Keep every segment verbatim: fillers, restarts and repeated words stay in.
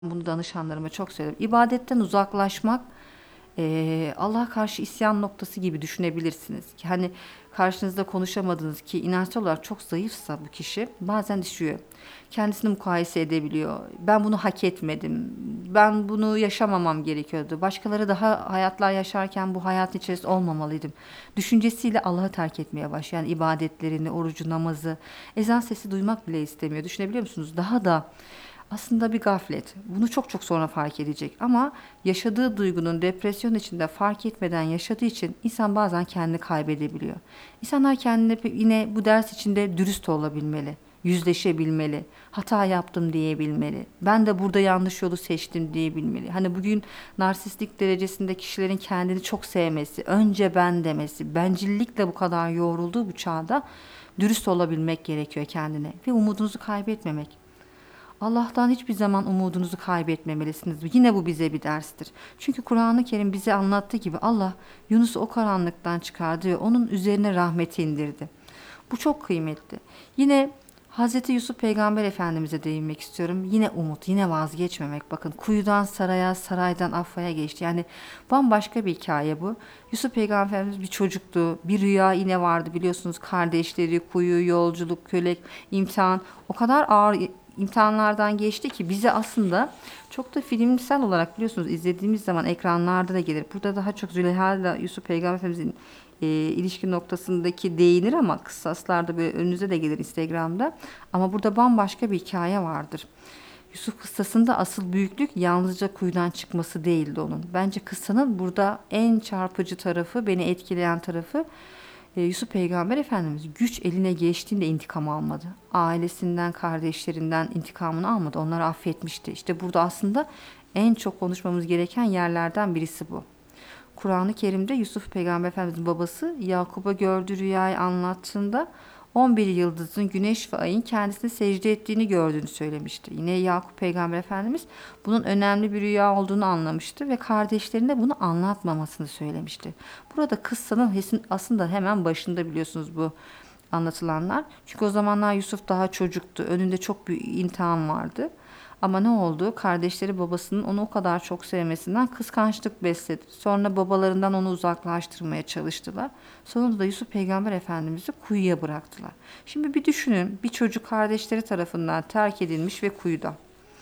Bunu danışanlarıma çok söylerim. İbadetten uzaklaşmak eee Allah'a karşı isyan noktası gibi düşünebilirsiniz. Ki hani karşınızda konuşamadığınız ki inançsal olarak çok zayıfsa bu kişi bazen düşüyor. Kendisini mukayese edebiliyor. Ben bunu hak etmedim. Ben bunu yaşamamam gerekiyordu. Başkaları daha hayatlar yaşarken bu hayatın içerisinde olmamalıydım. Düşüncesiyle Allah'ı terk etmeye başlıyor. Yani ibadetlerini, orucu, namazı, ezan sesi duymak bile istemiyor. Düşünebiliyor musunuz? Daha da aslında bir gaflet. Bunu çok çok sonra fark edecek. Ama yaşadığı duygunun depresyon içinde fark etmeden yaşadığı için insan bazen kendini kaybedebiliyor. İnsanlar kendine yine bu ders içinde dürüst olabilmeli. Yüzleşebilmeli. Hata yaptım diyebilmeli. Ben de burada yanlış yolu seçtim diyebilmeli. Hani bugün narsistlik derecesinde kişilerin kendini çok sevmesi, önce ben demesi, bencillikle bu kadar yoğrulduğu bu çağda dürüst olabilmek gerekiyor kendine ve umudunuzu kaybetmemek. Allah'tan hiçbir zaman umudunuzu kaybetmemelisiniz. Yine bu bize bir derstir. Çünkü Kur'an-ı Kerim bize anlattığı gibi Allah Yunus'u o karanlıktan çıkardı ve onun üzerine rahmeti indirdi. Bu çok kıymetli. Yine Hazreti Yusuf Peygamber Efendimiz'e değinmek istiyorum. Yine umut, yine vazgeçmemek. Bakın kuyudan saraya, saraydan affaya geçti. Yani bambaşka bir hikaye bu. Yusuf Peygamber Efendimiz bir çocuktu. Bir rüya yine vardı biliyorsunuz. Kardeşleri, kuyu, yolculuk, köle, imtihan. O kadar ağır imtihanlardan geçti ki bize aslında çok da filmsel olarak biliyorsunuz izlediğimiz zaman ekranlarda da gelir. Burada daha çok Züleyha ile Yusuf Peygamber Efendimizin e, ilişki noktasındaki değinir ama kıssaslarda böyle önünüze de gelir Instagram'da. Ama burada bambaşka bir hikaye vardır. Yusuf kıssasında asıl büyüklük yalnızca kuyudan çıkması değildi onun. Bence kıssanın burada en çarpıcı tarafı, beni etkileyen tarafı e, Yusuf Peygamber Efendimiz güç eline geçtiğinde intikam almadı. Ailesinden, kardeşlerinden intikamını almadı. Onları affetmişti. İşte burada aslında en çok konuşmamız gereken yerlerden birisi bu. Kur'an-ı Kerim'de Yusuf Peygamber Efendimiz'in babası Yakup'a gördüğü rüyayı anlattığında on bir yıldızın, güneş ve ayın kendisine secde ettiğini gördüğünü söylemişti. Yine Yakup Peygamber Efendimiz bunun önemli bir rüya olduğunu anlamıştı ve kardeşlerine bunu anlatmamasını söylemişti. Burada kıssanın aslında hemen başında biliyorsunuz bu anlatılanlar. Çünkü o zamanlar Yusuf daha çocuktu. Önünde çok büyük imtihan vardı. Ama ne oldu? Kardeşleri babasının onu o kadar çok sevmesinden kıskançlık besledi. Sonra babalarından onu uzaklaştırmaya çalıştılar. Sonunda da Yusuf Peygamber Efendimiz'i kuyuya bıraktılar. Şimdi bir düşünün, bir çocuk kardeşleri tarafından terk edilmiş ve kuyuda.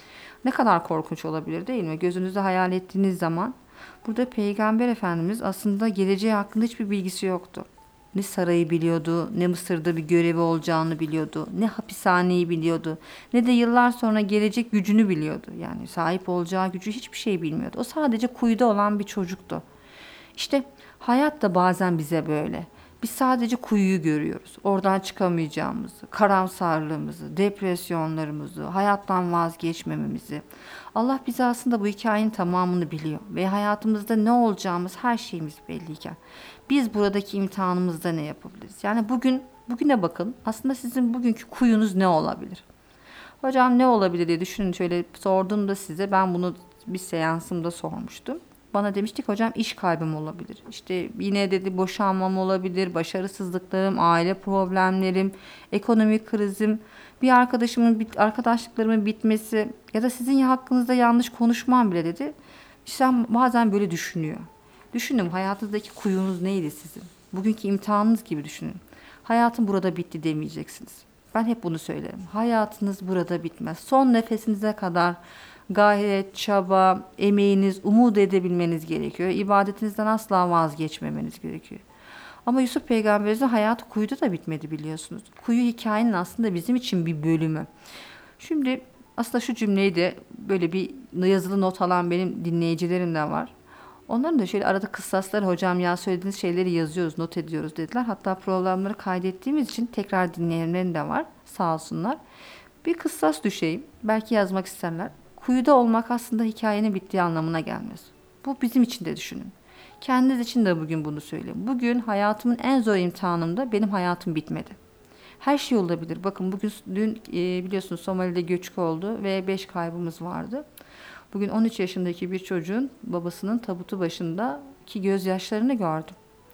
Ne kadar korkunç olabilir değil mi? Gözünüzde hayal ettiğiniz zaman burada Peygamber Efendimiz aslında geleceği hakkında hiçbir bilgisi yoktu. Ne sarayı biliyordu, ne Mısır'da bir görevi olacağını biliyordu, ne hapishaneyi biliyordu, ne de yıllar sonra gelecek gücünü biliyordu. Yani sahip olacağı gücü hiçbir şey bilmiyordu. O sadece kuyuda olan bir çocuktu. İşte hayat da bazen bize böyle. Biz sadece kuyuyu görüyoruz. Oradan çıkamayacağımızı, karamsarlığımızı, depresyonlarımızı, hayattan vazgeçmememizi. Allah bize aslında bu hikayenin tamamını biliyor. Ve hayatımızda ne olacağımız her şeyimiz belliyken. Biz buradaki imtihanımızda ne yapabiliriz? Yani bugün, bugüne bakın. Aslında sizin bugünkü kuyunuz ne olabilir? Hocam ne olabilir diye düşünün şöyle sorduğumda size ben bunu bir seansımda sormuştum. Bana demiştik hocam iş kaybım olabilir. İşte yine dedi boşanmam olabilir, başarısızlıklarım, aile problemlerim, ekonomik krizim, bir arkadaşımın arkadaşlıklarımın bitmesi ya da sizin hakkınızda yanlış konuşmam bile dedi. İnsan bazen böyle düşünüyor. Düşünün hayatınızdaki kuyunuz neydi sizin? Bugünkü imtihanınız gibi düşünün. Hayatım burada bitti demeyeceksiniz. Ben hep bunu söylerim. Hayatınız burada bitmez. Son nefesinize kadar gayret, çaba, emeğiniz, umut edebilmeniz gerekiyor. İbadetinizden asla vazgeçmemeniz gerekiyor. Ama Yusuf Peygamberimizin hayatı kuyuda da bitmedi biliyorsunuz. Kuyu hikayenin aslında bizim için bir bölümü. Şimdi aslında şu cümleyi de böyle bir yazılı not alan benim dinleyicilerim de var. Onların da şöyle arada kıssasları hocam ya söylediğiniz şeyleri yazıyoruz, not ediyoruz dediler. Hatta programları kaydettiğimiz için tekrar dinleyenlerin de var. Sağ olsunlar. Bir kıssas düşeyim. Belki yazmak isterler. Kuyuda olmak aslında hikayenin bittiği anlamına gelmez. Bu bizim için de düşünün. Kendiniz için de bugün bunu söyleyeyim. Bugün hayatımın en zor imtihanımda benim hayatım bitmedi. Her şey olabilir. Bakın bugün dün e, biliyorsunuz Somali'de göçük oldu ve beş kaybımız vardı. Bugün on üç yaşındaki bir çocuğun babasının tabutu başındaki gözyaşlarını gördüm.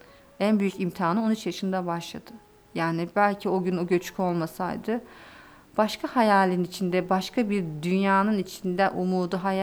En büyük imtihanı on üç yaşında başladı. Yani belki o gün o göçük olmasaydı başka hayalin içinde, başka bir dünyanın içinde umudu, hayal